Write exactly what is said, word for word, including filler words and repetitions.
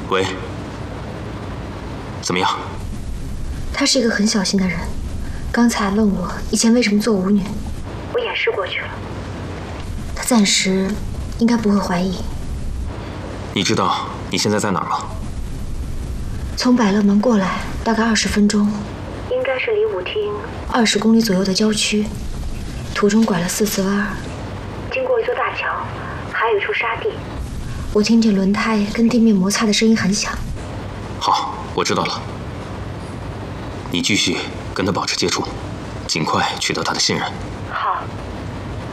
喂，怎么样？ 他是一个很小心的人，刚才问我以前为什么做舞女，我掩饰过去了。他暂时应该不会怀疑。 你知道你现在在哪儿吗？ 从百乐门过来大概二十分钟，应该是离舞厅二十公里左右的郊区。途中拐了四次弯，经过一座大桥，还有一处沙地。我听见轮胎跟地面摩擦的声音很响。 好，我知道了。你继续跟他保持接触，尽快取得他的信任。